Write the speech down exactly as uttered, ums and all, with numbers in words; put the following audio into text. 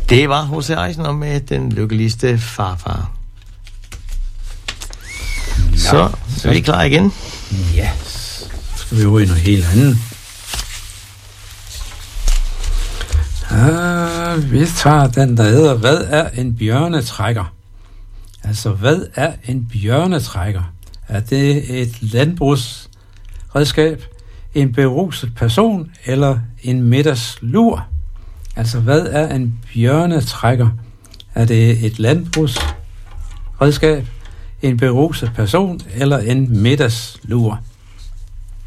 Det var H C Eisner med Den Lykkeligste Farfar. Ja, så, så er vi klar igen. Ja, så skal vi over i noget helt andet. Uh, vi tager den, der hedder, hvad er en bjørnetrækker? Altså, hvad er en bjørnetrækker? Er det et landbrugsredskab, en beruset person eller en middagslur? Altså, hvad er en bjørnetrækker? Er det et landbrugsredskab, en beruset person eller en middagslur?